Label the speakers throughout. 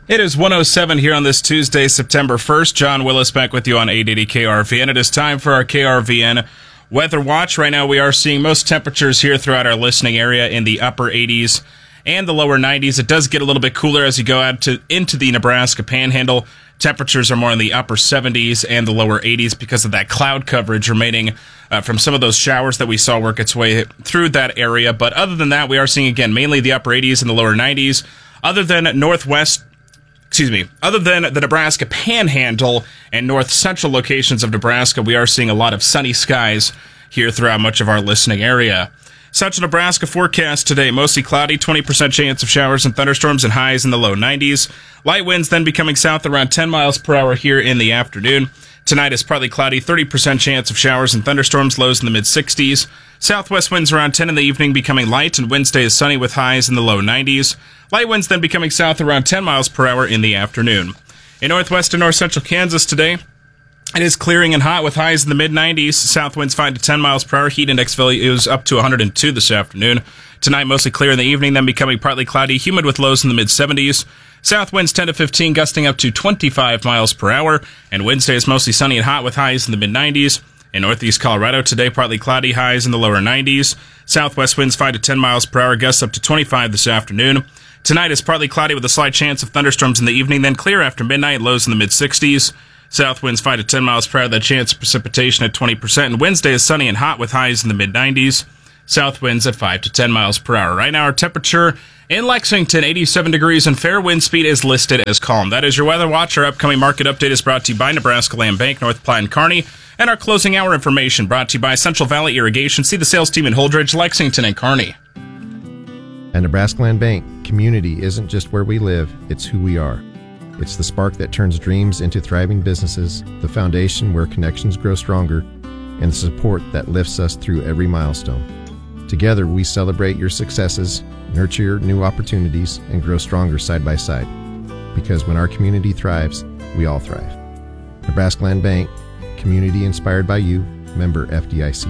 Speaker 1: It is 1:07 here on this Tuesday, September 1st. John Willis back with you on 880 KRVN. It is time for our KRVN Weather Watch. Right now we are seeing most temperatures here throughout our listening area in the upper 80s and the lower 90s. It does get a little bit cooler as you go out into the Nebraska Panhandle. Temperatures are more in the upper 70s and the lower 80s because of that cloud coverage remaining from some of those showers that we saw work its way through that area. But other than that, we are seeing, again, mainly the upper 80s and the lower 90s. Other than the Nebraska Panhandle and north central locations of Nebraska, we are seeing a lot of sunny skies here throughout much of our listening area. Central Nebraska forecast today, mostly cloudy, 20% chance of showers and thunderstorms and highs in the low 90s. Light winds then becoming south around 10 miles per hour here in the afternoon. Tonight is partly cloudy, 30% chance of showers and thunderstorms, lows in the mid-60s. Southwest winds around 10 in the evening becoming light, and Wednesday is sunny with highs in the low 90s. Light winds then becoming south around 10 miles per hour in the afternoon. In northwest and north central Kansas today, it is clearing and hot with highs in the mid-90s. South winds 5 to 10 miles per hour. Heat index value is up to 102 this afternoon. Tonight, mostly clear in the evening, then becoming partly cloudy, humid with lows in the mid-70s. South winds 10 to 15, gusting up to 25 miles per hour. And Wednesday is mostly sunny and hot with highs in the mid-90s. In northeast Colorado today, partly cloudy, highs in the lower 90s. Southwest winds 5 to 10 miles per hour, gusts up to 25 this afternoon. Tonight is partly cloudy with a slight chance of thunderstorms in the evening, then clear after midnight, lows in the mid-60s. South winds 5 to 10 miles per hour, that chance of precipitation at 20%. And Wednesday is sunny and hot with highs in the mid-90s. South winds at 5 to 10 miles per hour. Right now, our temperature in Lexington, 87 degrees, and fair wind speed is listed as calm. That is your Weather Watch. Our upcoming market update is brought to you by Nebraska Land Bank, North Platte and Kearney. And our closing hour information brought to you by Central Valley Irrigation. See the sales team in Holdridge, Lexington, and Kearney.
Speaker 2: At Nebraska Land Bank, community isn't just where we live, it's who we are. It's the spark that turns dreams into thriving businesses, the foundation where connections grow stronger, and the support that lifts us through every milestone. Together, we celebrate your successes, nurture new opportunities, and grow stronger side by side. Because when our community thrives, we all thrive. Nebraska Land Bank, community inspired by you, member FDIC.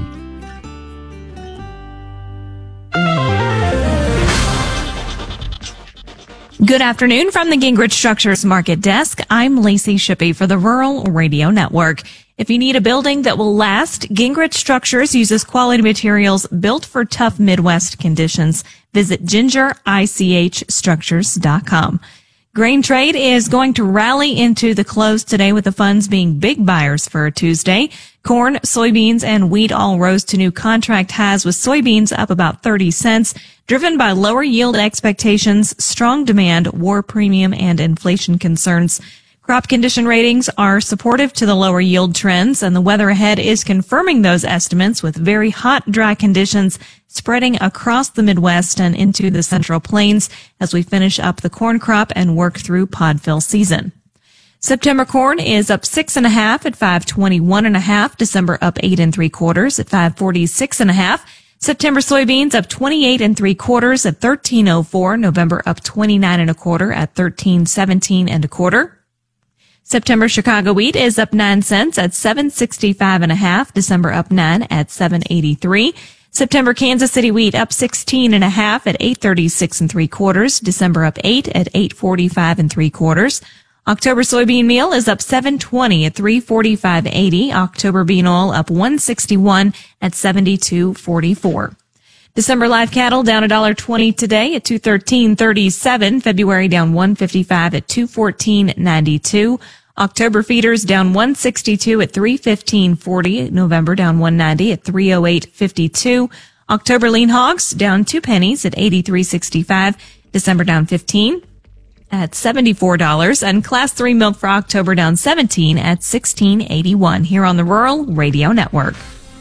Speaker 3: Good afternoon from the Gingrich Structures Market Desk. I'm Lacey Shippey for the Rural Radio Network. If you need a building that will last, Gingrich Structures uses quality materials built for tough Midwest conditions. Visit gingerichstructures.com. Grain trade is going to rally into the close today with the funds being big buyers for Tuesday. Corn, soybeans, and wheat all rose to new contract highs, with soybeans up about 30 cents, driven by lower yield expectations, strong demand, war premium, and inflation concerns. Crop condition ratings are supportive to the lower yield trends, and the weather ahead is confirming those estimates, with very hot, dry conditions spreading across the Midwest and into the Central Plains as we finish up the corn crop and work through pod fill season. September corn is up 6.5 at 521.5. December up 8 3/4 at 546.5. September soybeans up 28 3/4 at 1304. November up 29 1/4 at 1317 1/4. September Chicago wheat is up 9 cents at 765.5. December up 9 at 783. September Kansas City wheat up 16.5 at 836 3/4. December up 8 at 845 3/4. October soybean meal is up 720 at 345.80. October bean oil up 161 at 72.44. December live cattle down $1.20 today at 213.37. February down 155 at 214.92. October feeders down 162 at 315.40. November down 190 at 308.52. October lean hogs down 2 pennies at 83.65. December down 15 at $74, and Class 3 milk for October down 17 at $16.81 here on the Rural Radio Network.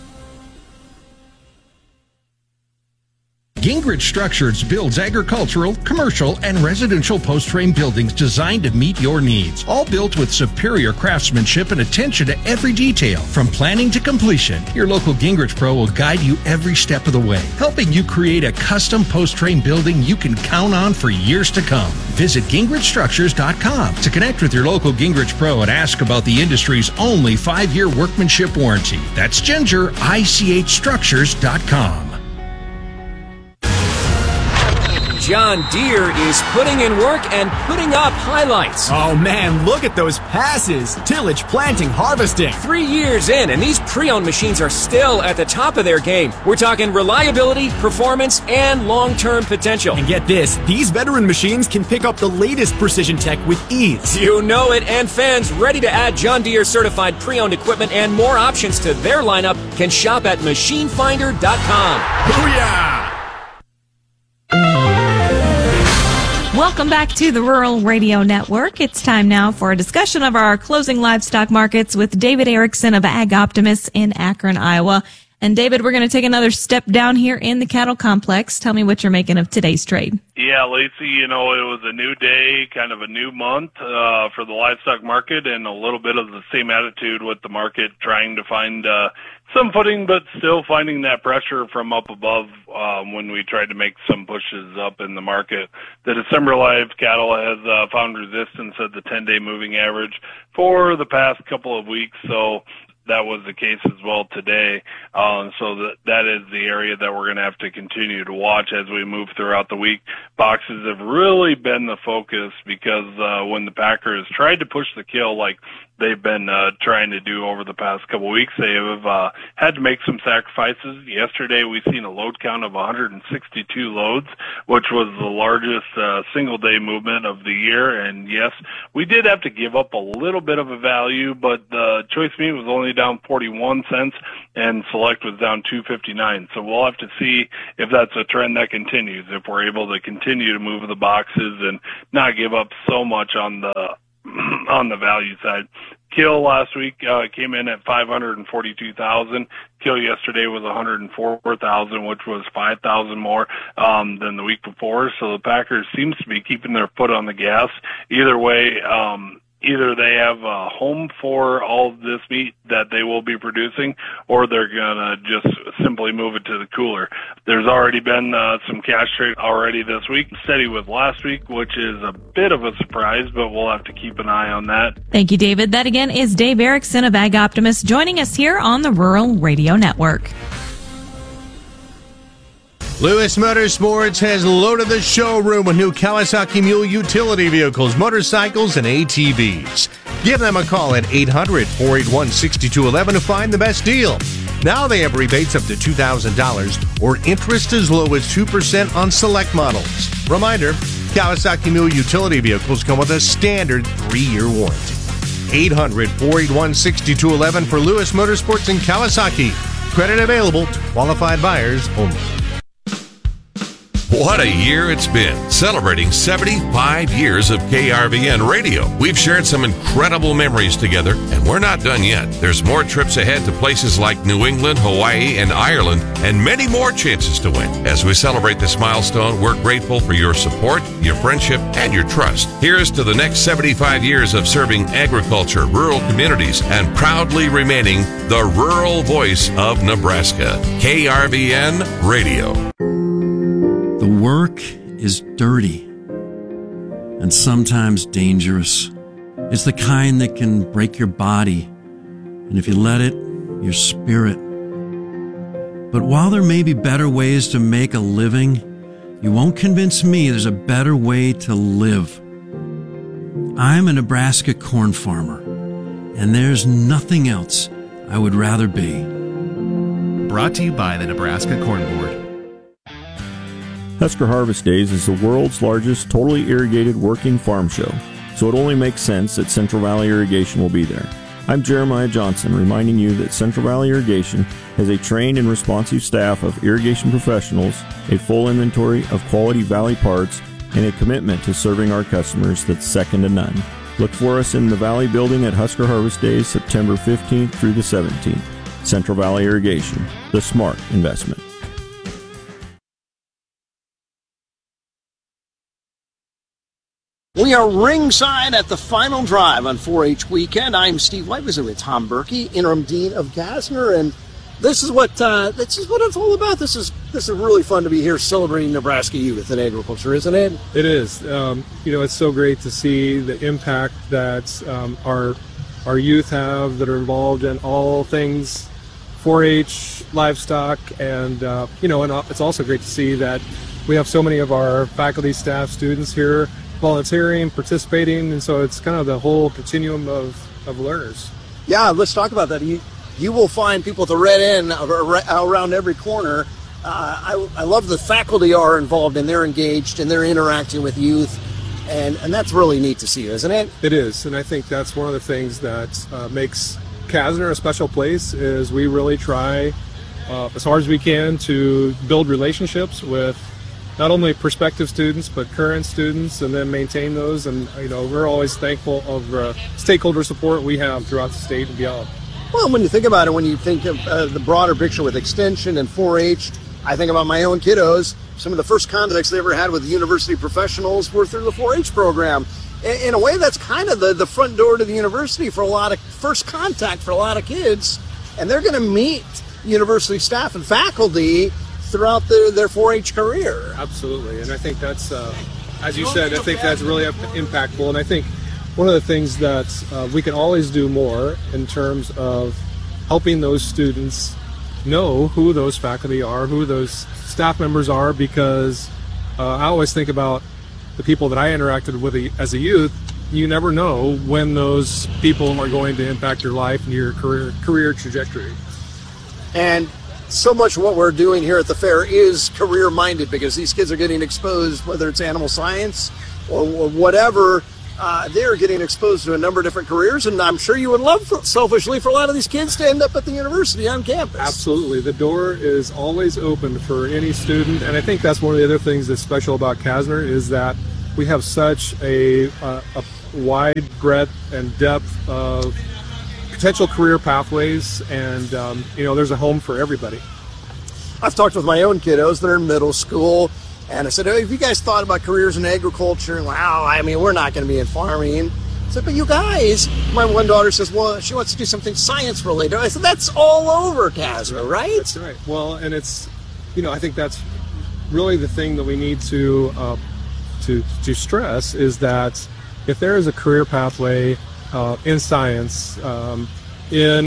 Speaker 4: Gingrich Structures builds agricultural, commercial, and residential post-frame buildings designed to meet your needs. All built with superior craftsmanship and attention to every detail. From planning to completion, your local Gingrich Pro will guide you every step of the way, helping you create a custom post-frame building you can count on for years to come. Visit gingrichstructures.com to connect with your local Gingrich Pro and ask about the industry's only 5-year workmanship warranty. That's gingerichstructures.com.
Speaker 5: John Deere is putting in work and putting up highlights.
Speaker 6: Oh man, look at those passes. Tillage, planting, harvesting.
Speaker 5: 3 years in, and these pre-owned machines are still at the top of their game. We're talking reliability, performance, and long-term potential.
Speaker 6: And get this, these veteran machines can pick up the latest precision tech with ease.
Speaker 5: You know it, and fans ready to add John Deere certified pre-owned equipment and more options to their lineup can shop at machinefinder.com.
Speaker 6: Booyah!
Speaker 3: Welcome back to the Rural Radio Network. It's time now for a discussion of our closing livestock markets with David Erickson of Ag Optimist in Akron, Iowa. And David, we're going to take another step down here in the cattle complex. Tell me what you're making of today's trade.
Speaker 7: Yeah, Lacey, it was a new day, kind of a new month for the livestock market, and a little bit of the same attitude with the market trying to find some footing, but still finding that pressure from up above when we tried to make some pushes up in the market. The December live cattle has found resistance at the 10-day moving average for the past couple of weeks, so that was the case as well today. So that is the area that we're going to have to continue to watch as we move throughout the week. Boxes have really been the focus because when the Packers tried to push the kill like they've been trying to do over the past couple of weeks, they have had to make some sacrifices. Yesterday we seen a load count of 162 loads, which was the largest single-day movement of the year. And yes, we did have to give up a little bit of a value, but the choice meat was only down 41 cents and select was down 2.59. So we'll have to see if that's a trend that continues, if we're able to continue to move the boxes and not give up so much on the value side. Kill last week came in at 542,000. Kill yesterday was 104,000, which was 5,000 more than the week before. So the Packers seems to be keeping their foot on the gas. Either way, either they have a home for all of this meat that they will be producing, or they're going to just simply move it to the cooler. There's already been some cash trade already this week, steady with last week, which is a bit of a surprise, but we'll have to keep an eye on that.
Speaker 3: Thank you, David. That again is Dave Erickson of Ag Optimist joining us here on the Rural Radio Network.
Speaker 8: Lewis Motorsports has loaded the showroom with new Kawasaki Mule utility vehicles, motorcycles, and ATVs. Give them a call at 800-481-6211 to find the best deal. Now they have rebates up to $2,000 or interest as low as 2% on select models. Reminder, Kawasaki Mule utility vehicles come with a standard 3-year warranty. 800-481-6211 for Lewis Motorsports and Kawasaki. Credit available to qualified buyers only.
Speaker 9: What a year it's been, celebrating 75 years of KRVN radio. We've shared some incredible memories together, and we're not done yet. There's more trips ahead to places like New England, Hawaii, and Ireland, and many more chances to win. As we celebrate this milestone, we're grateful for your support, your friendship, and your trust. Here's to the next 75 years of serving agriculture, rural communities, and proudly remaining the rural voice of Nebraska. KRVN Radio.
Speaker 10: The work is dirty and sometimes dangerous. It's the kind that can break your body, and if you let it, your spirit. But while there may be better ways to make a living, you won't convince me there's a better way to live. I'm a Nebraska corn farmer, and there's nothing else I would rather be.
Speaker 11: Brought to you by the Nebraska Corn Board.
Speaker 12: Husker Harvest Days is the world's largest totally irrigated working farm show, so it only makes sense that Central Valley Irrigation will be there. I'm Jeremiah Johnson, reminding you that Central Valley Irrigation has a trained and responsive staff of irrigation professionals, a full inventory of quality Valley parts, and a commitment to serving our customers that's second to none. Look for us in the Valley Building at Husker Harvest Days, September 15th through the 17th. Central Valley Irrigation, the smart investment.
Speaker 13: We are ringside at the final drive on 4-H weekend. I'm Steve White, with Tom Berkey, interim dean of Gassner, and this is what it's all about. This is really fun to be here celebrating Nebraska youth in agriculture, isn't it?
Speaker 14: It is. It's so great to see the impact that our youth have that are involved in all things 4-H, livestock, and and it's also great to see that we have so many of our faculty, staff, students here volunteering, participating, and so it's kind of the whole continuum of learners.
Speaker 13: Yeah, let's talk about that. You will find people at the red end around every corner. I love the faculty are involved and they're engaged and they're interacting with youth, and that's really neat to see, isn't it?
Speaker 14: It is, and I think that's one of the things that makes Kastner a special place is we really try as hard as we can to build relationships with not only prospective students but current students, and then maintain those. And we're always thankful of the stakeholder support we have throughout the state and beyond.
Speaker 13: Well, when you think about it, when you think of the broader picture with Extension and 4-H, I think about my own kiddos. Some of the first contacts they ever had with university professionals were through the 4-H program. In a way, that's kind of the front door to the university for a lot of first contact for a lot of kids, and they're going to meet university staff and faculty throughout their 4-H career.
Speaker 14: Absolutely, and I think that's, as you said, I think that's really impactful, and I think one of the things that we can always do more in terms of helping those students know who those faculty are, who those staff members are, because I always think about the people that I interacted with as a youth. You never know when those people are going to impact your life and your career trajectory. And so much of what we're doing here at the fair is career-minded, because these kids are getting exposed, whether it's animal science or whatever, they're getting exposed to a number of different careers, and I'm sure you would love, selfishly, for a lot of these kids to end up at the university on campus. Absolutely. The door is always open for any student, and I think that's one of the other things that's special about Kastner is that we have such a wide breadth and depth of potential career pathways, and there's a home for everybody. I've talked with my own kiddos that are in middle school, and I said, have you guys thought about careers in agriculture? Wow, I mean, we're not going to be in farming. I said, but you guys, my one daughter says, well, she wants to do something science related. I said, that's all over Kastner, right? That's right. Well, and it's, I think that's really the thing that we need to stress is that if there is a career pathway in science, in